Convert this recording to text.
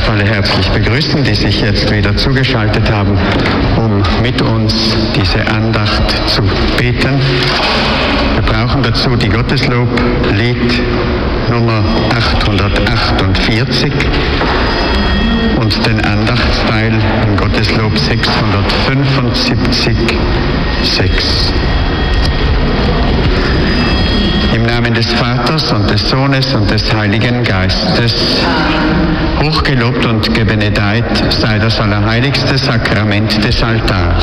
darf alle herzlich begrüßen, die sich jetzt wieder zugeschaltet haben, um mit uns diese Andacht zu beten. Wir brauchen dazu die Gottesloblied Nummer 848 und den Andachtsteil im Gotteslob 675,6. Im Namen des Vaters und des Sohnes und des Heiligen Geistes. Hochgelobt und gebenedeit sei das allerheiligste Sakrament des Altars.